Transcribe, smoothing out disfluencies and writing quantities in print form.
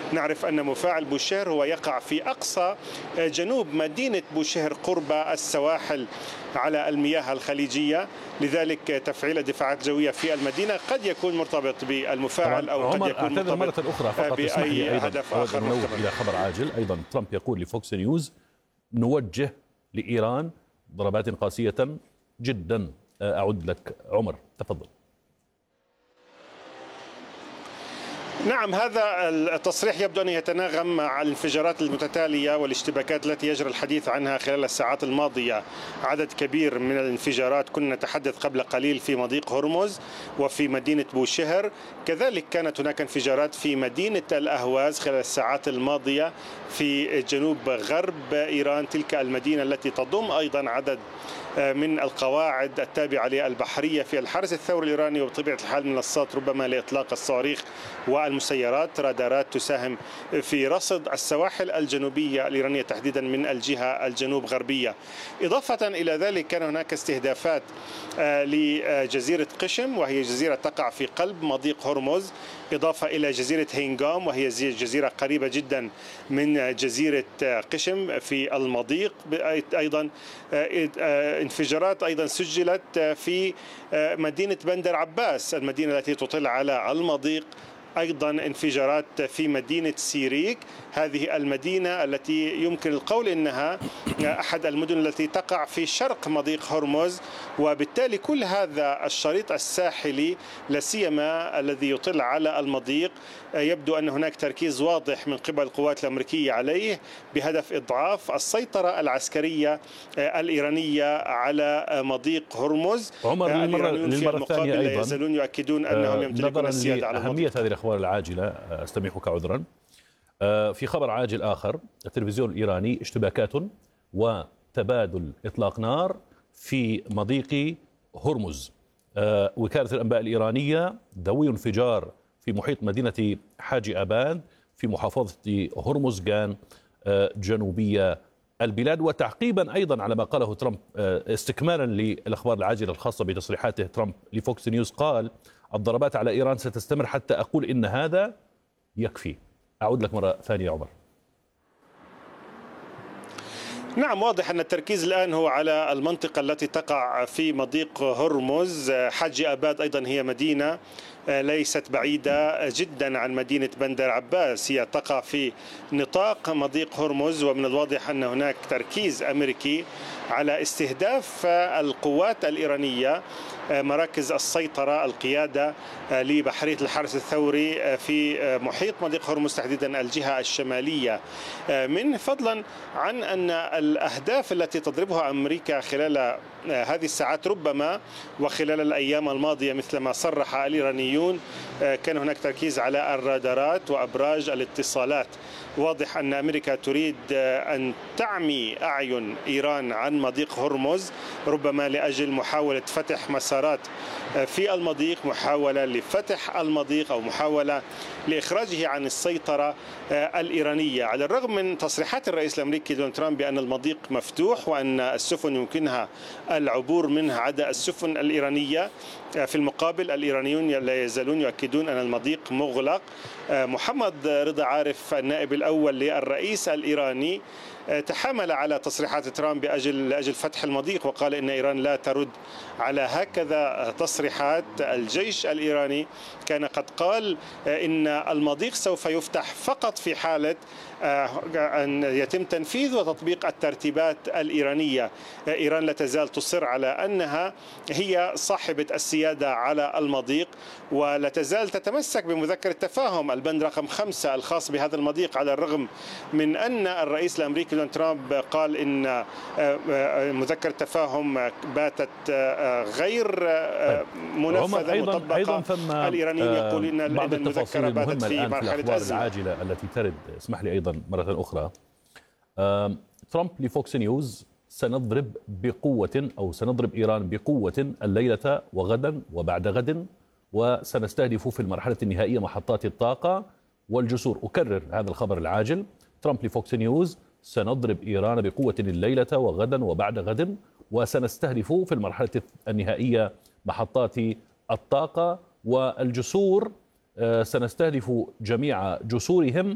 نعرف أن مفاعل بوشهر هو يقع في أقصى جنوب مدينة بوشهر قرب السواحل على المياه الخليجية، لذلك تفعيل الدفاعات الجوية في المدينة قد يكون مرتبط بالمفاعل أو قد يكون مرتبط مرة أخرى فقط اسمح لي أيضا هدف آخر. ننوه إلى خبر عاجل أيضا. ترامب يقول لفوكس نيوز: نوجه لإيران ضربات قاسية جدا. أعد لك عمر، تفضل. نعم، هذا التصريح يبدو أن يتناغم مع الانفجارات المتتالية والاشتباكات التي يجري الحديث عنها خلال الساعات الماضية. عدد كبير من الانفجارات كنا نتحدث قبل قليل في مضيق هرمز وفي مدينة بوشهر، كذلك كانت هناك انفجارات في مدينة الأهواز خلال الساعات الماضية في جنوب غرب إيران، تلك المدينة التي تضم أيضا عدد من القواعد التابعة للبحرية في الحرس الثوري الإيراني، وبطبيعة الحال منصات ربما لإطلاق الصواريخ والمسيرات، رادارات تساهم في رصد السواحل الجنوبية الإيرانية تحديدا من الجهة الجنوب غربية. إضافة إلى ذلك كان هناك استهدافات لجزيرة قشم، وهي جزيرة تقع في قلب مضيق هرمز، إضافة إلى جزيرة هينغام وهي جزيرة قريبة جدا من جزيرة قشم في المضيق. أيضا انفجارات أيضا سجلت في مدينة بندر عباس، المدينة التي تطل على المضيق، أيضا انفجارات في مدينة سيريك، هذه المدينة التي يمكن القول أنها أحد المدن التي تقع في شرق مضيق هرمز، وبالتالي كل هذا الشريط الساحلي لا سيما الذي يطل على المضيق يبدو أن هناك تركيز واضح من قبل القوات الأمريكية عليه بهدف إضعاف السيطرة العسكرية الإيرانية على مضيق هرمز. عمر، للمرة الثانية أيضا لا يزالون يؤكدون أنهم يمتلكون السيادة على المضيق. أهمية هذه الأخبار العاجلة أستميحك عذرا. في خبر عاجل آخر، التلفزيون الإيراني: اشتباكات وتبادل إطلاق نار في مضيق هرمز. وكالة الأنباء الإيرانية: دوي انفجار في محيط مدينة حاجي آباد في محافظة هرمزغان جنوبية البلاد. وتعقيبا أيضا على ما قاله ترامب، استكمالا للأخبار العاجلة الخاصة بتصريحاته ترامب لفوكس نيوز، قال: الضربات على إيران ستستمر حتى أقول إن هذا يكفي. أعود لك مرة ثانية عمر. نعم، واضح أن التركيز الآن هو على المنطقة التي تقع في مضيق هرمز. حاجي آباد أيضا هي مدينة ليست بعيدة جدا عن مدينة بندر عباس، هي تقع في نطاق مضيق هرمز، ومن الواضح أن هناك تركيز أمريكي على استهداف القوات الإيرانية مراكز السيطرة القيادة لبحرية الحرس الثوري في محيط مضيق هرمز تحديدا الجهة الشمالية من، فضلا عن أن الأهداف التي تضربها أمريكا خلال هذه الساعات ربما وخلال الأيام الماضية مثل ما صرح الإيرانيون كان هناك تركيز على الرادارات وأبراج الاتصالات. واضح أن أمريكا تريد أن تعمي أعين إيران عن مضيق هرمز، ربما لأجل محاولة فتح مسارات في المضيق، محاولة لفتح المضيق أو محاولة لإخراجه عن السيطرة الإيرانية، على الرغم من تصريحات الرئيس الأمريكي دونالد ترامب بأن المضيق مفتوح وأن السفن يمكنها العبور منه عدا السفن الإيرانية. في المقابل الإيرانيون لا يزالون يؤكدون أن المضيق مغلق. محمد رضا عارف النائب الأول للرئيس الإيراني تحامل على تصريحات ترامب لأجل فتح المضيق، وقال إن إيران لا ترد على هكذا تصريحات. الجيش الإيراني كان قد قال إن المضيق سوف يفتح فقط في حالة أن يتم تنفيذ وتطبيق الترتيبات الإيرانية. إيران لا تزال تصر على أنها هي صاحبة السيادة على المضيق، ولا تزال تتمسك بمذكرة تفاهم البند رقم 5 الخاص بهذا المضيق، على الرغم من أن الرئيس الأمريكي دونالد ترامب قال إن مذكرة تفاهم باتت غير منفذة مطبقة. الإيرانيين يقولون أن المذكرة باتت في مرحلة أزمة. العاجلة التي ترد، اسمح لي أيضا مرة أخرى. ترامب لفوكس نيوز: سنضرب إيران بقوة الليلة وغدا وبعد غد، وسنستهدف في المرحلة النهائية محطات الطاقة والجسور. أكرر هذا الخبر العاجل. ترامب لفوكس نيوز: سنضرب إيران بقوة الليلة وغدا وبعد غد، وسنستهدف في المرحلة النهائية محطات الطاقة والجسور. سنستهدف جميع جسورهم